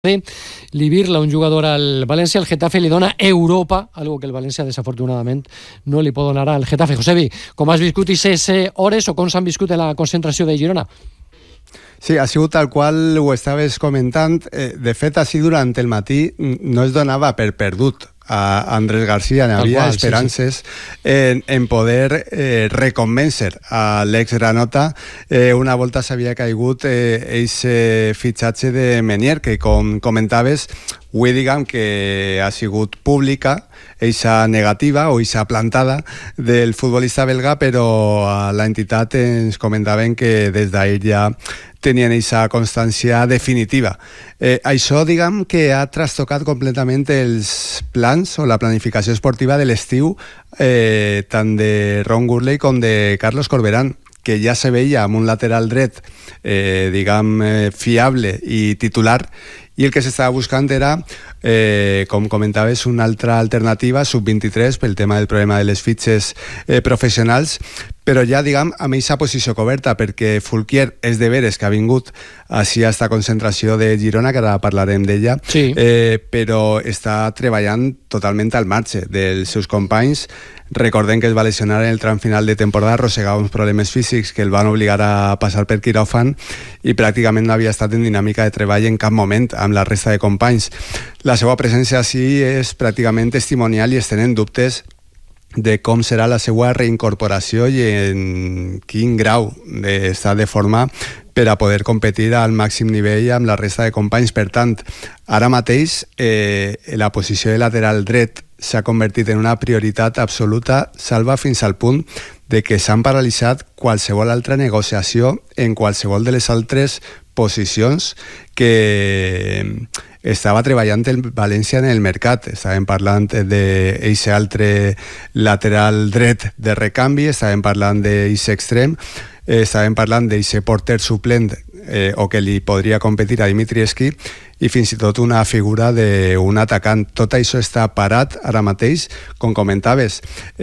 li virla un jugador al València, el Getafe li dona Europa, algo que el València desafortunadament no li pot donar al Getafe. Josebi, com has viscut aquestes hores o com s'han viscut en la concentració de Girona? Sí, ha sigut tal qual ho estaves comentant. De fet, així durant el matí no es donava per perdut a Andrés García, n'hi havia esperances en poder reconvèncer a l'ex-granota. Una volta s'havia caigut aquest fitxatge de Menier, que com comentaves, avui diguem que ha sigut pública eixa negativa o eixa plantada del futbolista belga, però a l'entitat ens comentaven que des d'ahir ja tenien eixa constància definitiva. Això, diguem, que ha trastocat completament els plans o la planificació esportiva de l'estiu, tant de Ron Gurley com de Carlos Corberán, que ja se veia amb un lateral dret, diguem, fiable i titular, i el que s'estava buscant era, com comentaves, una altra alternativa, sub-23, pel tema del problema de les fitxes professionals, però ja, diguem, amb aquesta posició coberta, perquè Fulquier és de veres que ha vingut així a esta concentració de Girona, que ara parlarem d'ella, sí. Però està treballant totalment al marge dels seus companys. Recordem que es va lesionar en el tram final de temporada, arrossegava uns problemes físics que el van obligar a passar per quiròfan i pràcticament no havia estat en dinàmica de treball en cap moment amb la resta de companys. La seva presència així és pràcticament testimonial i es tenen dubtes de com serà la seva reincorporació i en quin grau està de forma per a poder competir al màxim nivell amb la resta de companys. Per tant, ara mateix la posició de lateral dret s'ha convertit en una prioritat absoluta, salva fins al punt de que s'han paralitzat qualsevol altra negociació en qualsevol de les altres posicions que estava treballant el València en el mercat. Estàvem parlant d'aquest altre lateral dret de recanvi, estàvem parlant d'aquest extrem, estàvem parlant d'aquest porter suplent o que li podria competir a Dimitrievski i fins i tot una figura d'un atacant. Tot això està parat ara mateix, com comentaves.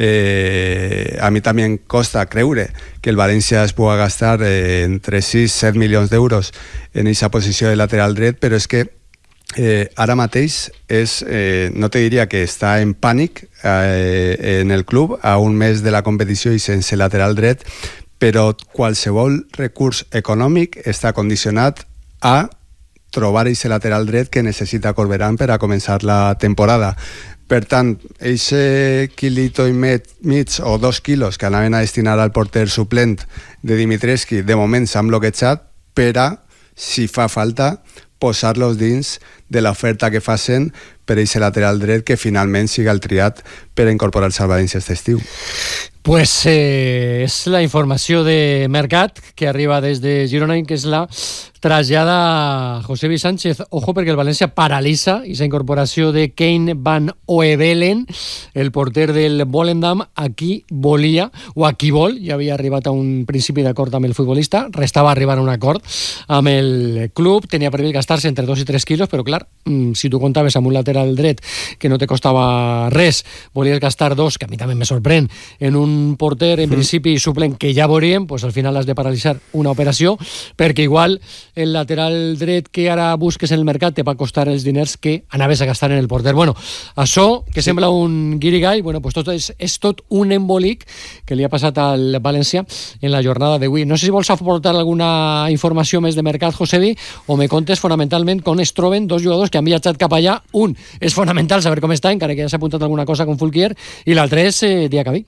A mi també em costa creure que el València es pugui gastar entre 6 i 7 milions d'euros en aquesta posició de lateral dret, però és que ara mateix no te diria que està en pànic en el club a un mes de la competició i sense lateral dret, però qualsevol recurs econòmic està condicionat a trobar aquest lateral dret que necessita Corberán per a començar la temporada. Per tant, aquest quilito i mig o 2 quilos que anaven a destinar al porter suplent de Dimitrievski, de moment s'han bloquejat per a, si fa falta, posar-los dins de l'oferta que facin per a aquest lateral dret que finalment siga el triat per a incorporar-se al València aquest estiu. Pues és la informació de mercat que arriba des de Girona i que és la trasllada Josebi Sánchez. Ojo, perquè el València paralitza aquesta incorporació de Kane van Oebelen, el porter del Volendam. Aquí volia, o aquí vol, ja havia arribat a un principi d'acord amb el futbolista, restava arribar a un acord amb el club, tenia previst gastar-se entre 2 i 3 quilos, però clar, si tu comptaves amb un lateral dret que no te costava res, volies gastar 2, que a mi també me sorprèn, en un porter en principi suplent que ja veuríem, pues al final has de paralitzar una operació, perquè igual el lateral dret que ara busques en el mercat te va costar els diners que anaves a gastar en el porter. Bueno, això que sembla un guirigall, bueno, pues tot és tot un embolic que li ha passat al València en la jornada d'avui. No sé si vols aportar alguna informació més de mercat, Josebi, o me contes fonamentalment com es troben dos jugadors que han viatjat cap allà. Un és fonamental saber com està, encara que ja s'ha apuntat alguna cosa con Fulquier, i l'altre és Diacabí.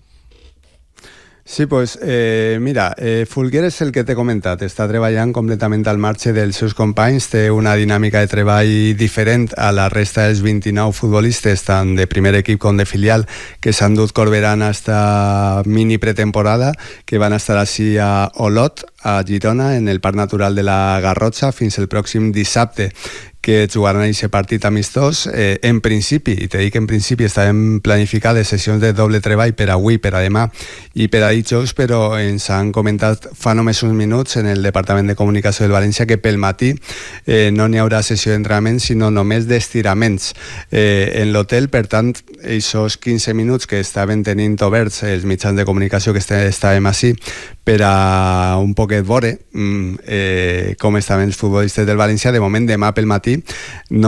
Sí, pues mira, Fulquier és el que t'he comentat, està treballant completament al marge dels seus companys, té una dinàmica de treball diferent a la resta dels 29 futbolistes, tant de primer equip com de filial, que s'han dut Corberán a esta mini pretemporada, que van estar així a Olot, a Girona, en el Parc Natural de la Garrotxa, fins el pròxim dissabte, que jugaran a aquest partit amistós. En principi, i te dic en principi, estaven planificades sessions de doble treball per avui, per a demà i per a dijous, però ens han comentat fa només uns minuts en el Departament de Comunicació del València que pel matí no n'hi haurà sessió d'entrenament, sinó només d'estiraments en l'hotel. Per tant, aquests 15 minuts que estaven tenint oberts els mitjans de comunicació que estàvem així per a un poc poquet veure com estaven els futbolistes del València. De moment, demà pel matí no